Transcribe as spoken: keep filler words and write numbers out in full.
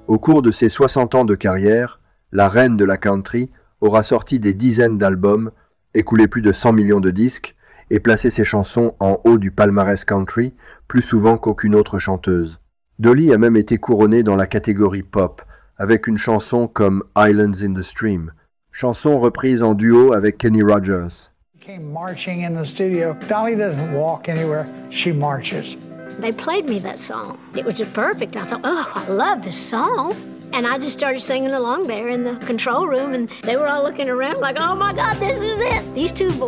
Au cours de ses soixante ans de carrière, la reine de la country aura sorti des dizaines d'albums, écoulé plus de cent millions de disques et placé ses chansons en haut du palmarès country plus souvent qu'aucune autre chanteuse. Dolly a même été couronnée dans la catégorie pop avec une chanson comme Islands in the Stream, chanson reprise en duo avec Kenny Rogers. Came marching in the studio. Dolly doesn't walk anywhere, she marches. They played me that song. It was just perfect. I thought, oh, I love this song. And I just started singing along there in the control room, and they were all looking around like, oh my God, this is it. These two voices.